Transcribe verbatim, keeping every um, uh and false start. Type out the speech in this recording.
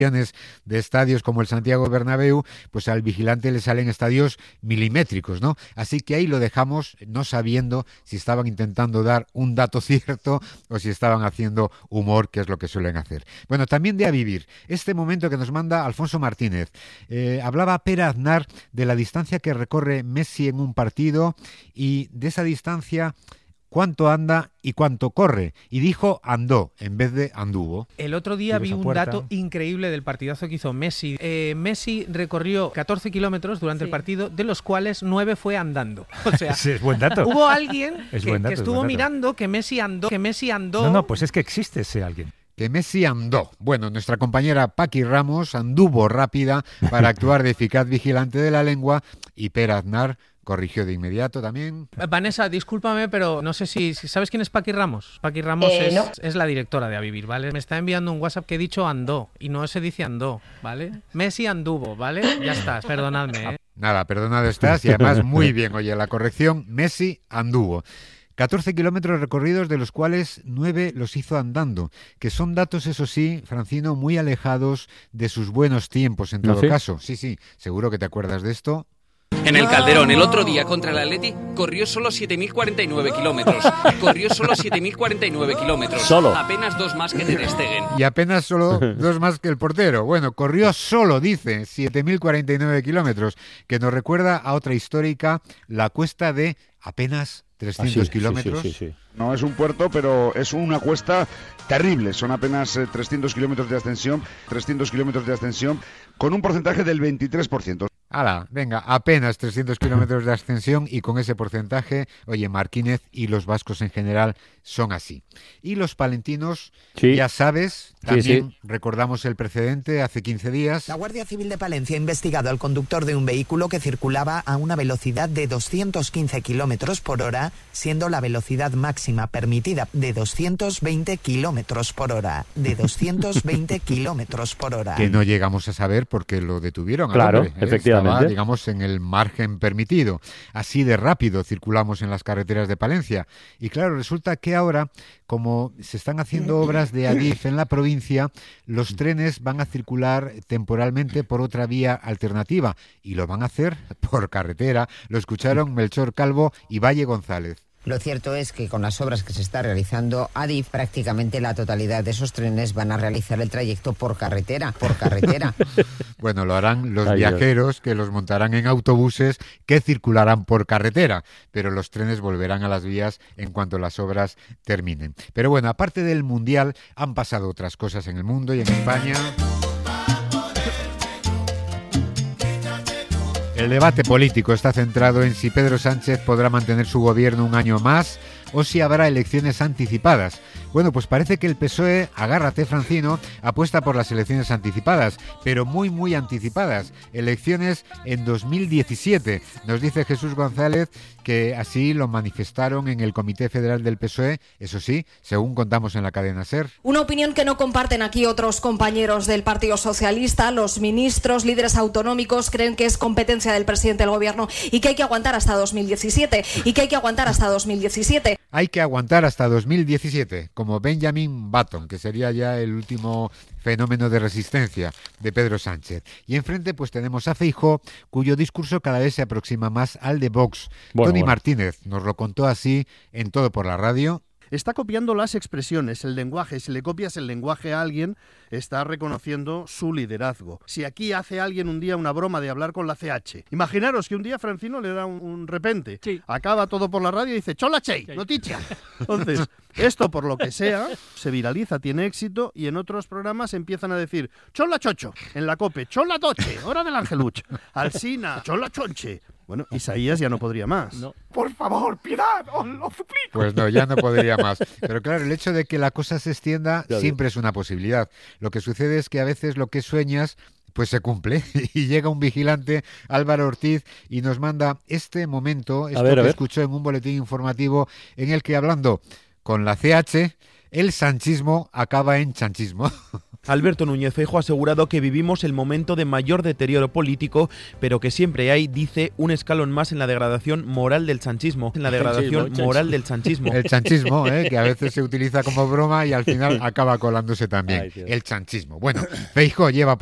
de estadios como el Santiago Bernabéu, pues al vigilante le salen estadios milimétricos, ¿no? Así que ahí lo dejamos, no sabiendo si estaban intentando dar un dato cierto o si estaban haciendo humor, que es lo que suelen hacer. Bueno, también de a vivir, este momento que nos manda Alfonso Martínez. Eh, hablaba Pere Aznar de la distancia que recorre Messi en un partido y de esa distancia cuánto anda y cuánto corre. Y dijo andó en vez de anduvo. El otro día vi un dato increíble del partidazo que hizo Messi. Eh, Messi recorrió catorce kilómetros durante sí. el partido, de los cuales nueve fue andando. O sea, sí, es buen dato. Hubo alguien es que, buen dato, que estuvo buen dato. mirando que Messi andó, que Messi andó. No, no, pues es que existe ese alguien. Que Messi andó. Bueno, nuestra compañera Paqui Ramos anduvo rápida para actuar de eficaz vigilante de la lengua y Pere Aznar corrigió de inmediato también. Vanessa, discúlpame, pero no sé si, si ¿sabes quién es Paqui Ramos? Paqui Ramos eh, es, no. es la directora de A Vivir, ¿vale? Me está enviando un WhatsApp que he dicho andó y no se dice andó, ¿vale? Messi anduvo, ¿vale? Ya estás, perdonadme, ¿eh? Nada, perdonado estás y además muy bien. Oye, la corrección, Messi anduvo. catorce kilómetros recorridos, de los cuales nueve los hizo andando, que son datos, eso sí, Francino, muy alejados de sus buenos tiempos en todo ¿No, sí? caso. Sí, sí, seguro que te acuerdas de esto. En el Calderón, el otro día contra el Atleti, corrió solo siete mil cuarenta y nueve kilómetros. Corrió solo siete mil cuarenta y nueve kilómetros. Solo. Apenas dos más que Ter Stegen. Y apenas solo dos más que el portero. Bueno, corrió solo, dice, siete mil cuarenta y nueve kilómetros, que nos recuerda a otra histórica, la cuesta de apenas trescientos ah, sí, kilómetros. Sí, sí, sí, sí. No es un puerto, pero es una cuesta terrible. Son apenas eh, trescientos kilómetros de ascensión, trescientos kilómetros de ascensión, con un porcentaje del veintitrés por ciento. Hala, venga, apenas trescientos kilómetros de ascensión y con ese porcentaje, oye, Martínez y los vascos en general son así. Y los palentinos, sí. ya sabes, también sí, sí. recordamos el precedente hace quince días. La Guardia Civil de Palencia ha investigado al conductor de un vehículo que circulaba a una velocidad de doscientos quince kilómetros por hora, siendo la velocidad máxima permitida de doscientos veinte kilómetros por hora. De doscientos veinte kilómetros por hora. Que no llegamos a saber por qué lo detuvieron. Claro, hombre, ¿eh? efectivamente. Estaba, digamos, en el margen permitido. Así de rápido circulamos en las carreteras de Palencia. Y claro, resulta que ahora, como se están haciendo obras de Adif en la provincia, los trenes van a circular temporalmente por otra vía alternativa. Y lo van a hacer por carretera. Lo escucharon Melchor Calvo y Valle González. Lo cierto es que con las obras que se está realizando, Adif, prácticamente la totalidad de esos trenes van a realizar el trayecto por carretera, por carretera. Bueno, lo harán los Ay, viajeros, Dios. Que los montarán en autobuses que circularán por carretera, pero los trenes volverán a las vías en cuanto las obras terminen. Pero bueno, aparte del Mundial, han pasado otras cosas en el mundo y en España. El debate político está centrado en si Pedro Sánchez podrá mantener su gobierno un año más o si habrá elecciones anticipadas. Bueno, pues parece que el P S O E, agárrate Francino, apuesta por las elecciones anticipadas, pero muy, muy anticipadas. Elecciones en dos mil diecisiete. Nos dice Jesús González que así lo manifestaron en el Comité Federal del P S O E, eso sí, según contamos en la cadena SER. Una opinión que no comparten aquí otros compañeros del Partido Socialista. Los ministros, líderes autonómicos creen que es competencia del presidente del gobierno y que hay que aguantar hasta dos mil diecisiete y que hay que aguantar hasta dos mil diecisiete. Hay que aguantar hasta dos mil diecisiete, como Benjamin Button, que sería ya el último fenómeno de resistencia de Pedro Sánchez. Y enfrente pues tenemos a Feijóo, cuyo discurso cada vez se aproxima más al de Vox. Bueno, Tony bueno. Martínez nos lo contó así en Todo por la Radio. Está copiando las expresiones, el lenguaje. Si le copias el lenguaje a alguien, está reconociendo su liderazgo. Si aquí hace alguien un día una broma de hablar con la C H, imaginaros que un día Francino le da un, un repente, sí. acaba todo por la radio y dice «Chola chey, noticia». Entonces, esto por lo que sea, se viraliza, tiene éxito y en otros programas empiezan a decir «Chola chocho», en la COPE «Chola toche», hora del Angeluch, Alsina «Chola chonche». Bueno, Isaías ya no podría más. No. Por favor, piedad, os lo suplico. Pues no, ya no podría más. Pero claro, el hecho de que la cosa se extienda siempre es una posibilidad. Lo que sucede es que a veces lo que sueñas pues se cumple y llega un vigilante, Álvaro Ortiz, y nos manda este momento, esto a ver, que a ver. escuchó en un boletín informativo en el que hablando con la C H el sanchismo acaba en chanchismo. Alberto Núñez Feijóo ha asegurado que vivimos el momento de mayor deterioro político, pero que siempre hay, dice, un escalón más en la degradación moral del sanchismo. En la degradación chanchismo, moral del chanchismo. El chanchismo, ¿eh? Que a veces se utiliza como broma y al final acaba colándose también. Ay, Dios. El chanchismo. Bueno, Feijóo lleva